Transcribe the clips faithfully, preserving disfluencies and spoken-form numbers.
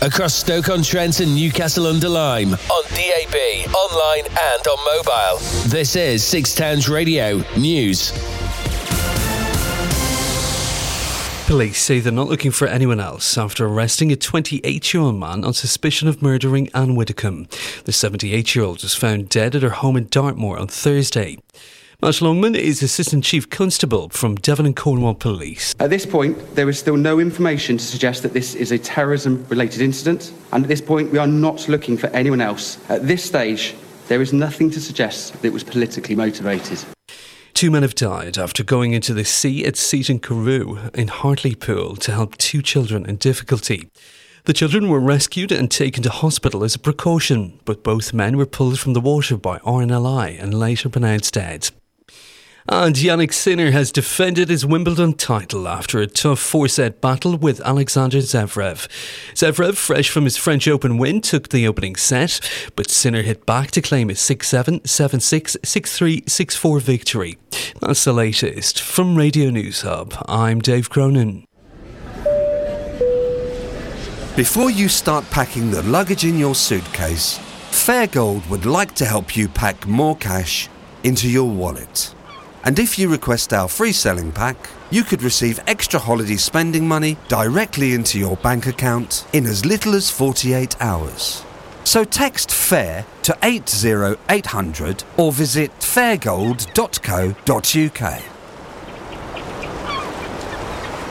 across Stoke-on-Trent and Newcastle-under-Lyme, on D A B, online and on mobile. This is Six Towns Radio News. Police say they're not looking for anyone else after arresting a twenty-eight-year-old man on suspicion of murdering Anne Widdicombe. The seventy-eight-year-old was found dead at her home in Dartmoor on Thursday. Matt Longman is Assistant Chief Constable from Devon and Cornwall Police. At this point, there is still no information to suggest that this is a terrorism-related incident, and at this point, we are not looking for anyone else. At this stage, there is nothing to suggest that it was politically motivated. Two men have died after going into the sea at Seaton Carew in Hartlepool to help two children in difficulty. The children were rescued and taken to hospital as a precaution, but both men were pulled from the water by R N L I and later pronounced dead. And Yannick Sinner has defended his Wimbledon title after a tough four-set battle with Alexander Zverev. Zverev, fresh from his French Open win, took the opening set, but Sinner hit back to claim his six seven, seven six, six three, six four victory. That's the latest. From Radio News Hub, I'm Dave Cronin. Before you start packing the luggage in your suitcase, Fairgold would like to help you pack more cash into your wallet. And if you request our free selling pack, you could receive extra holiday spending money directly into your bank account in as little as forty-eight hours. So text FAIR to eight zero eight hundred or visit fairgold dot co dot uk.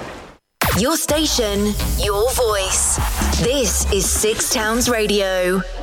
Your station, your voice. This is Six Towns Radio.